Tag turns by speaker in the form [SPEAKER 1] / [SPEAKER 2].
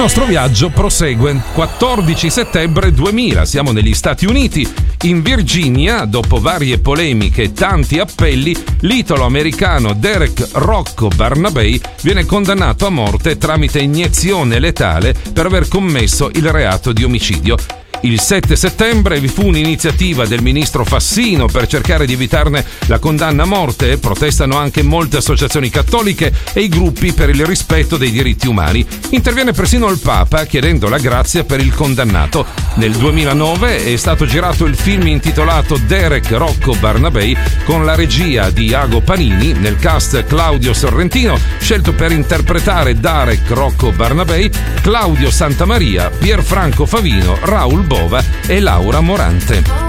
[SPEAKER 1] nostro viaggio prosegue. 14 settembre 2000, siamo negli Stati Uniti. In Virginia, dopo varie polemiche e tanti appelli, l'italo-americano Derek Rocco Barnabei viene condannato a morte tramite iniezione letale per aver commesso il reato di omicidio. Il 7 settembre vi fu un'iniziativa del ministro Fassino per cercare di evitarne la condanna a morte. Protestano anche molte associazioni cattoliche e i gruppi per il rispetto dei diritti umani. Interviene persino il Papa chiedendo la grazia per il condannato. Nel 2009 è stato girato il film intitolato Derek Rocco Barnabei con la regia di Iago Panini, nel cast Claudio Sorrentino, scelto per interpretare Derek Rocco Barnabei, Claudio Santamaria, Pierfranco Favino, Raul Bova e Laura Morante.